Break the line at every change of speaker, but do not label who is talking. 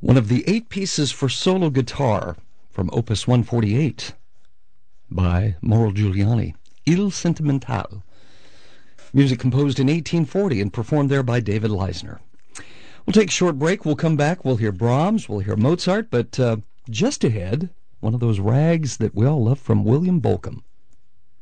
One of the 8 pieces for solo guitar from Opus 148 by Mauro Giuliani, Il Sentimentale. Music composed in 1840 and performed there by David Leisner. We'll take a short break. We'll come back. We'll hear Brahms. We'll hear Mozart. But just ahead, one of those rags that we all love from William Bolcom.